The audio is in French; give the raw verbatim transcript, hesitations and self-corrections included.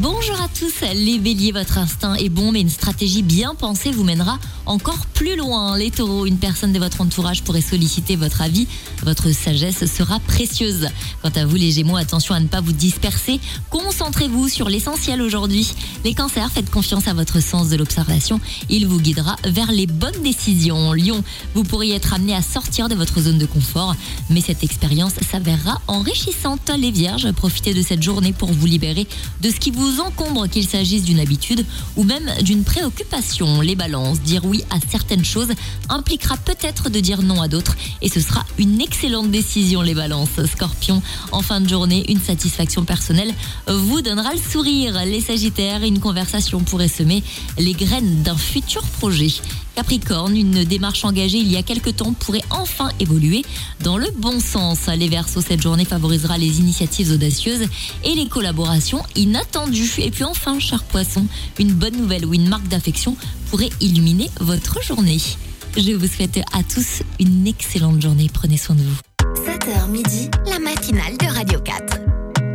Bonjour à tous, les béliers, votre instinct est bon, mais une stratégie bien pensée vous mènera encore plus loin. Les taureaux, une personne de votre entourage pourrait solliciter votre avis, votre sagesse sera précieuse. Quant à vous les gémeaux, attention à ne pas vous disperser, concentrez-vous sur l'essentiel aujourd'hui. Les cancers, faites confiance à votre sens de l'observation, il vous guidera vers les bonnes décisions. Lion, vous pourriez être amené à sortir de votre zone de confort, mais cette expérience s'avérera enrichissante. Les vierges, profitez de cette journée pour vous libérer de ce qui vous encombre, qu'il s'agisse d'une habitude ou même d'une préoccupation. Les balances, dire oui à certaines choses impliquera peut-être de dire non à d'autres et ce sera une excellente décision les balances. Scorpion, en fin de journée, une satisfaction personnelle vous donnera le sourire. Les sagittaires, une conversation pourrait semer les graines d'un futur projet. Capricorne, une démarche engagée il y a quelque temps pourrait enfin évoluer dans le bon sens. Les Verseaux, cette journée favorisera les initiatives audacieuses et les collaborations inattendues. Et puis enfin, cher Poisson, une bonne nouvelle ou une marque d'affection pourrait illuminer votre journée. Je vous souhaite à tous une excellente journée. Prenez soin de vous. sept heures midi, la matinale de Radio quatre.